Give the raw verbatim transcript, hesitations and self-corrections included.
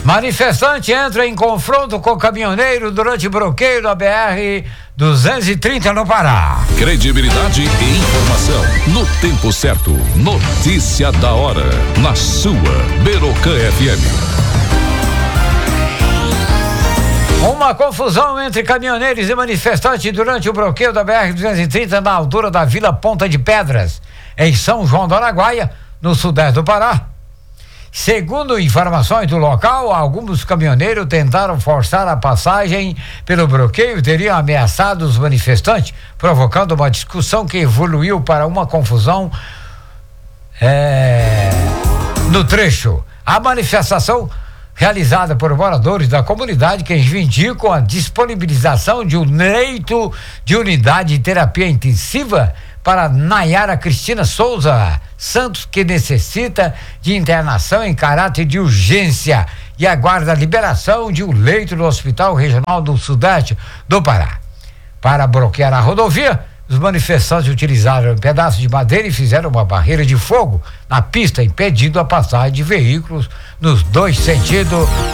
Manifestante entra em confronto com caminhoneiro durante bloqueio da B R duzentos e trinta no Pará. Credibilidade e informação no tempo certo. Notícia da hora na sua Berocã F M. Uma confusão entre caminhoneiros e manifestantes durante o bloqueio da B R duzentos e trinta na altura da Vila Ponta de Pedras, em São João do Araguaia, no sudeste do Pará. Segundo informações do local, alguns caminhoneiros tentaram forçar a passagem pelo bloqueio e teriam ameaçado os manifestantes, provocando uma discussão que evoluiu para uma confusão é, no trecho. A manifestação realizada por moradores da comunidade que reivindicam a disponibilização de um leito de unidade de terapia intensiva para Nayara Cristina Souza Santos, que necessita de internação em caráter de urgência e aguarda a liberação de um leito no Hospital Regional do Sudeste do Pará. Para bloquear a rodovia, os manifestantes utilizaram um pedaço de madeira e fizeram uma barreira de fogo na pista, impedindo a passagem de veículos nos dois sentidos